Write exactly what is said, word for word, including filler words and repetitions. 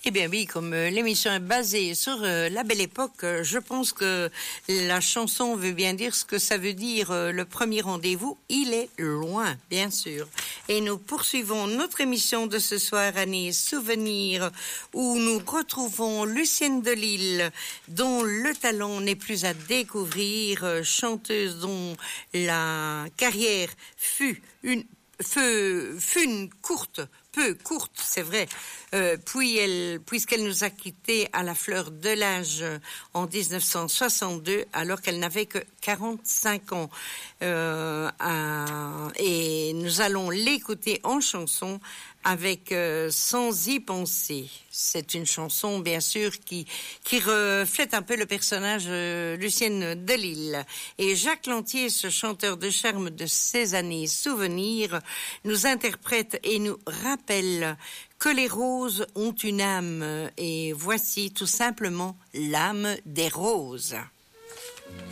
Eh bien oui, comme euh, l'émission est basée sur euh, la belle époque, euh, je pense que la chanson veut bien dire ce que ça veut dire. Euh, le premier rendez-vous, il est loin, bien sûr. Et nous poursuivons notre émission de ce soir, Années Souvenirs, où nous retrouvons Lucienne Delisle, dont le talent n'est plus à découvrir, euh, chanteuse dont la carrière fut une, fut, fut une courte peu courte, c'est vrai, euh, puis elle, puisqu'elle nous a quittés à la fleur de l'âge en dix-neuf cent soixante-deux, alors qu'elle n'avait que quarante-cinq ans. Euh, à, et nous allons l'écouter en chanson avec euh, Sans y penser. C'est une chanson, bien sûr, qui, qui reflète un peu le personnage euh, Lucienne Delisle. Et Jacques Lantier, ce chanteur de charme de ces années souvenirs, nous interprète et nous rappelle que les roses ont une âme. Et voici tout simplement l'âme des roses.